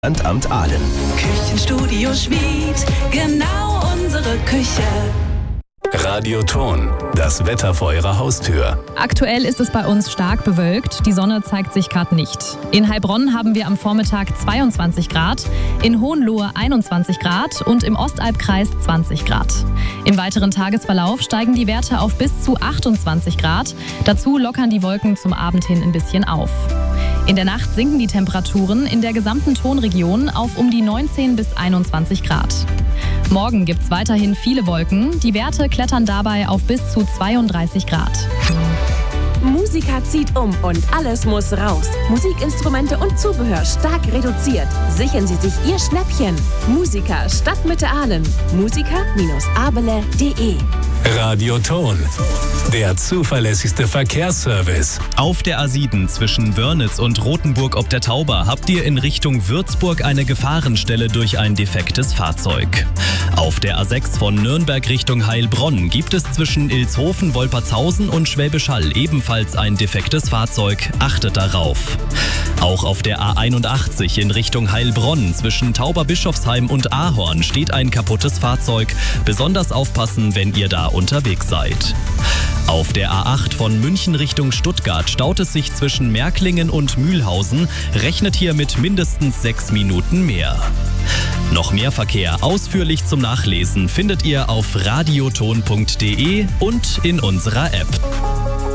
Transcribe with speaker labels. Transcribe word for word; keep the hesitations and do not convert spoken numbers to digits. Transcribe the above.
Speaker 1: Amt Aalen.
Speaker 2: Küchenstudio Schmied, genau unsere Küche.
Speaker 1: Radioton, das Wetter vor Ihrer Haustür.
Speaker 3: Aktuell ist es bei uns stark bewölkt. Die Sonne zeigt sich gerade nicht. In Heilbronn haben wir am Vormittag zweiundzwanzig Grad, in Hohenlohe einundzwanzig Grad und im Ostalbkreis zwanzig Grad. Im weiteren Tagesverlauf steigen die Werte auf bis zu achtundzwanzig Grad. Dazu lockern die Wolken zum Abend hin ein bisschen auf. In der Nacht sinken die Temperaturen in der gesamten Tonregion auf um die neunzehn bis einundzwanzig Grad. Morgen gibt es weiterhin viele Wolken. Die Werte klettern dabei auf bis zu zweiunddreißig Grad.
Speaker 4: Musiker zieht um und alles muss raus. Musikinstrumente und Zubehör stark reduziert. Sichern Sie sich Ihr Schnäppchen. Musiker Stadtmitte Aalen. musiker Bindestrich abele punkt de
Speaker 1: Radioton, der zuverlässigste Verkehrsservice.
Speaker 5: Auf der A sieben zwischen Wörnitz und Rothenburg ob der Tauber habt ihr in Richtung Würzburg eine Gefahrenstelle durch ein defektes Fahrzeug. Auf der A sechs von Nürnberg Richtung Heilbronn gibt es zwischen Ilshofen, Wolpertshausen und Schwäbisch Hall ebenfalls ein defektes Fahrzeug. Achtet darauf. Auch auf der A einundachtzig in Richtung Heilbronn zwischen Tauberbischofsheim und Ahorn steht ein kaputtes Fahrzeug. Besonders aufpassen, wenn ihr da unterwegs seid. Auf der A acht von München Richtung Stuttgart staut es sich zwischen Märklingen und Mühlhausen. Rechnet hier mit mindestens sechs Minuten mehr. Noch mehr Verkehr ausführlich zum Nachlesen findet ihr auf radioton punkt de und in unserer App.